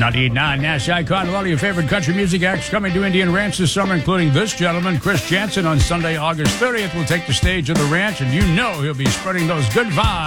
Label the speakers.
Speaker 1: 99 Nash Icon. A lot of your favorite country music acts coming to Indian Ranch this summer, including this gentleman, Chris Janson, on Sunday, August 30th, will take the stage of the ranch, and you know he'll be spreading those good vibes.